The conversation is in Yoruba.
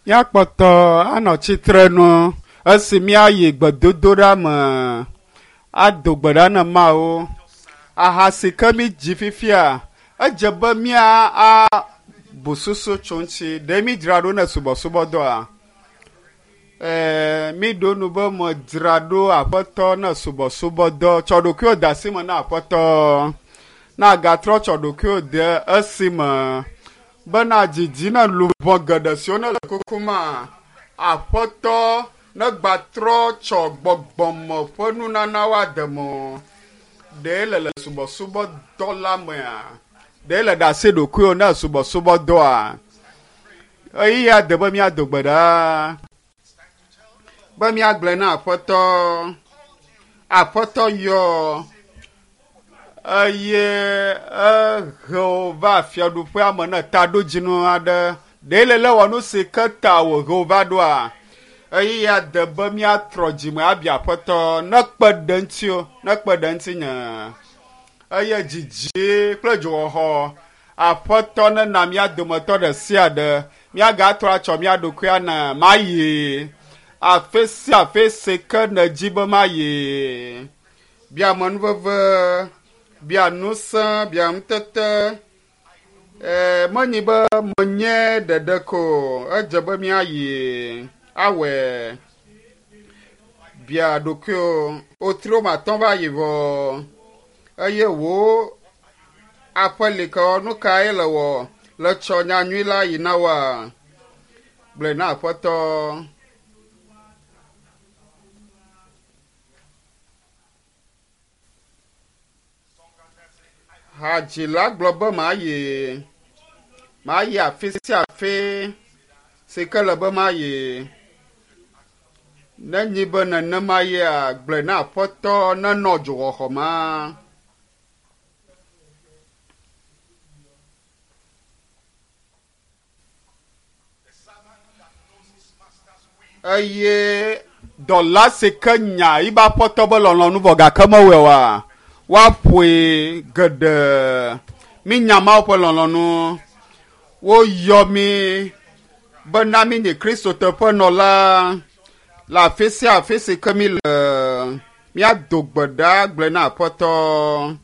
Ya kpoto ano chitrenu asimia ye gbadodora ma adogbada na mao ahasi kami jififia ajaba mia a bususu chonchi demi drado na subo do a mi do nu bo mo drado apoto na subo do chodokyo dasimo na apoto na gatro chodokyo de asima bana jiji na lubon gadasiona la kokuma apoto na gbatro chogbogbomo fonu na nawa demo de le subo dola moya de le da se do kuyo na subo do a ayi ya de ba mi adogbada ba mi agble na apoto yo aye Jehova fiadu pe amana tado jinu ade de le wonu se kata wo Jehova do a ayi ya de ba mi atroji mo abia poto na kpedanti nya aye jiji plejo ho apoto na mi adomoto de siade mi aga to acho mi adokua na maye afese ke na jibo maye bia mon veve bia nusa bia mtete moni ba monye dedeko ajaba mi aye awe bia dokyo otro ma ton va yivo aye wo apele ko nu kai lewo le chonya nyila yinawa ble na foto hajila globo maye afisi afi sekele ba maye na nyibo na maye agble na foto na nojo homa aye dola sekanya iba foto bolon nu boga kama wewa wa pwe gede mi nyama opolonu wo yomi bana mi ni Kristo te pono la fesi kami le mi adogbada gble na poto